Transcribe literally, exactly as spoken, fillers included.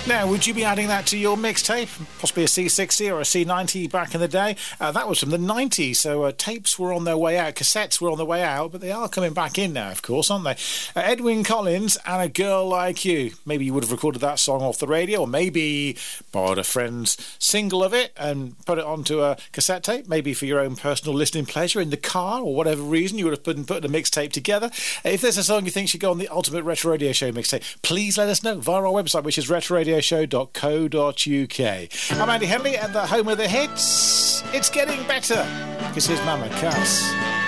Now, would you be adding that to your mixtape? Possibly a C sixty or a C ninety back in the day? Uh, that was from the nineties, so uh, tapes were on their way out, cassettes were on the way out, but they are coming back in now, of course, aren't they? Uh, Edwyn Collins and A Girl Like You. Maybe you would have recorded that song off the radio, or maybe borrowed a friend's single of it and put it onto a cassette tape, maybe for your own personal listening pleasure in the car, or whatever reason you would have been putting a mixtape together. Uh, if there's a song you think should go on the Ultimate Retro Radio Show mixtape, please let us know via our website, which is retro radio show dot co dot uk. I'm Andy Henley at the home of the hits. It's getting better. This is Mama Cass.